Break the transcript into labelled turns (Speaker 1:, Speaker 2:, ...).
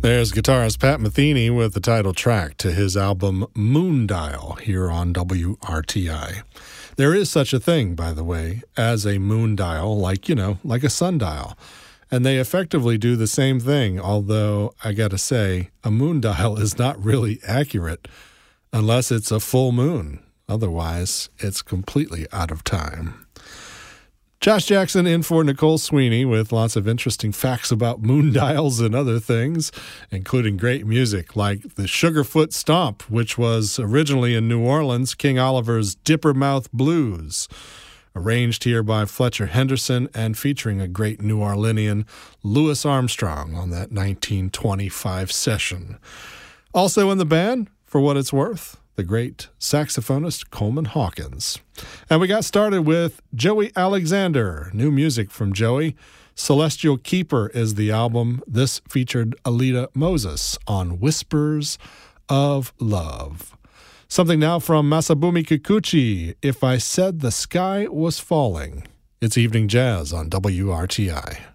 Speaker 1: There's guitarist Pat Metheny with the title track to his album Moondial here on WRTI. There is such a thing, by the way, as a moondial, like a sundial. And they effectively do the same thing, although I gotta say, a moondial is not really accurate unless it's a full moon. Otherwise, it's completely out of time. Josh Jackson in for Nicole Sweeney with lots of interesting facts about moondials and other things, including great music like the Sugarfoot Stomp, which was originally in New Orleans, King Oliver's Dippermouth Blues, arranged here by Fletcher Henderson and featuring a great New Orleanian, Louis Armstrong, on that 1925 session. Also in the band, for what it's worth, the great saxophonist Coleman Hawkins. And we got started with Joey Alexander, new music from Joey. Celestial Keeper is the album. This featured Alida Moses on Whispers of Love. Something now from Masabumi Kikuchi, If I Said the Sky Was Falling. It's Evening Jazz on WRTI.